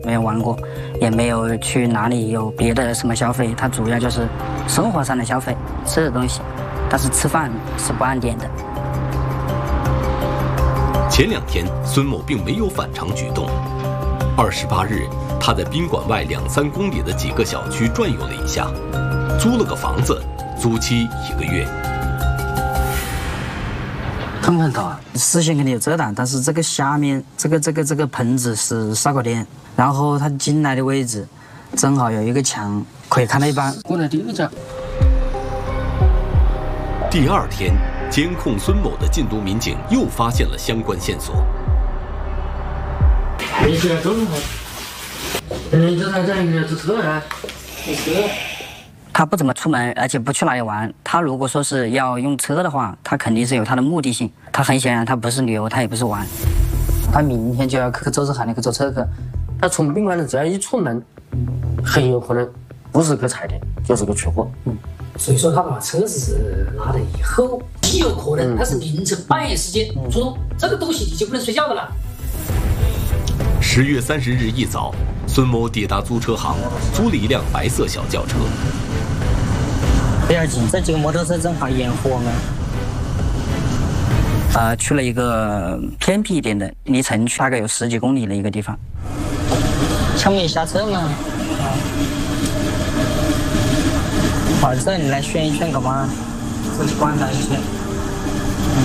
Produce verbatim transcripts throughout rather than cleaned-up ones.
没有玩过，也没有去哪里有别的什么消费，他主要就是生活上的消费，吃的东西，但是吃饭是不按点的。 前两天，孙某并没有反常举动。二十八日，他在宾馆外两三公里的几个小区转悠了一下，租了个房子，租期一个月。 看不看到啊？视线肯定有遮挡，但是这个下面这个这个这个棚子是烧烤店，然后他进来的位置正好有一个墙，可以看到一半。过来第二张。 第二天，监控孙某的禁毒民警又发现了相关线索。 你这个走路嗯，这才这一个这车啊，这车。他不怎么出门，而且不去哪里玩。他如果说是要用车的话，他肯定是有他的目的性。他很显然，他不是旅游，他也不是玩。他明天就要去周日喊你去坐车去。 他从宾馆里只要一出门，很有可能不是去踩点，就是去取货。 嗯，所以说他把车子拿了以后，极有可能他是凌晨半夜时间出动，这个东西你就不能睡觉的了。 十月三十日一早，孙某抵达租车行，租了一辆白色小轿车。 不要紧，这几个摩托车正好掩护我们。呃，去了一个偏僻一点的，离城区大概有十几公里的一个地方。想没下车嘛？跑这里来炫一炫干嘛？出去观察一下。嗯，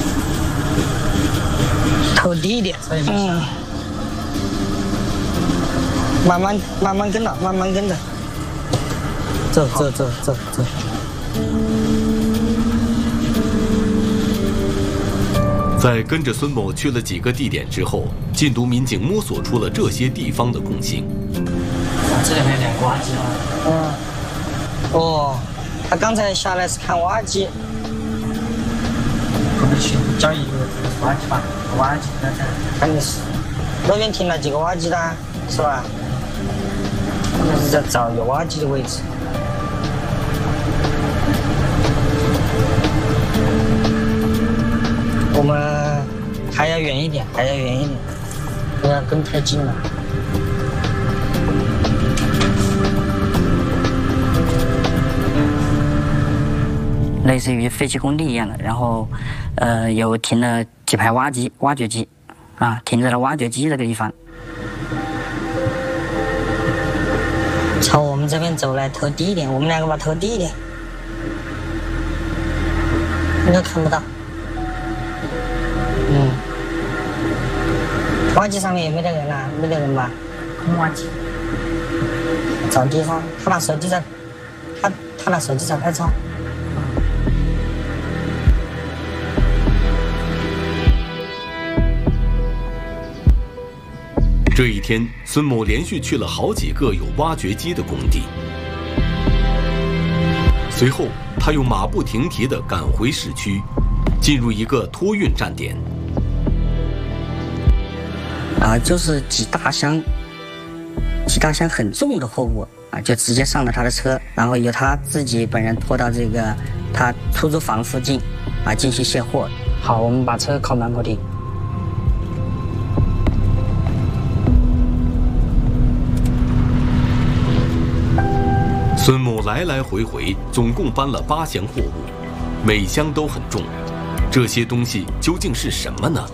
头低一点。嗯。慢慢慢慢跟着，慢慢跟着。走走走走走。 在跟着孙某去了几个地点之后，禁毒民警摸索出了这些地方的共性。 这里面有两个挖机啊。 嗯。哦，他刚才下来是看挖机。 我们去找一个挖机吧，挖机那这肯定是。那边停了几个挖机的，是吧？那是在找有挖机的位置。我们还要远一点，还要远一点，不要跟太近了。类似于废弃工地一样的，然后，呃，有停了几排挖机、挖掘机，啊，停在了挖掘机这个地方。朝我们这边走来，头低一点，我们两个把头低一点，应该看不到。嗯，挖机上面也没得人啊，没得人吧？空挖机。找地方，他拿手机在，他他拿手机在拍照。 这一天，孙某连续去了好几个有挖掘机的工地。随后，他又马不停蹄地赶回市区，进入一个托运站点。 啊，就是几大箱，几大箱很重的货物啊，就直接上了他的车，然后由他自己本人拖到这个他出租房附近啊进行卸货。好，我们把车靠南坡停。 孙某来来回回，总共搬了八箱货物，每箱都很重。这些东西究竟是什么呢？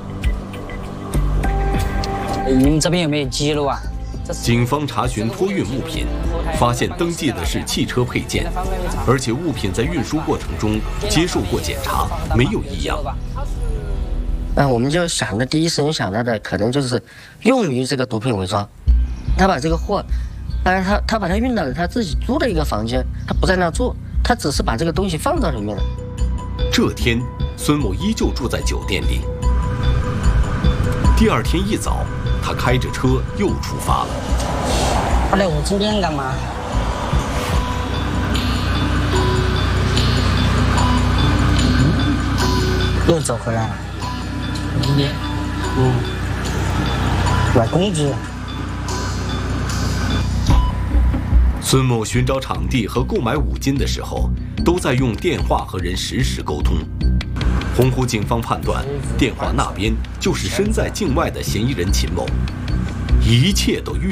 你们这边有没有记录啊？ 警方查询托运物品，发现登记的是汽车配件，而且物品在运输过程中接受过检查，没有异样。 嗯，我们就想的第一时间想到的可能就是用于这个毒品伪装，他把这个货。但是他他把它运到了他自己租的一个房间，他不在那住，他只是把这个东西放到里面了。 这天，孙某依旧住在酒店里。第二天一早，他开着车又出发了。 他来我这边干嘛？嗯、又走回来了。这边，嗯，买工具。 孙某寻找场地和购买五金的时候，都在用电话和人实时沟通。洪湖警方判断，电话那边就是身在境外的嫌疑人秦某，一切都预。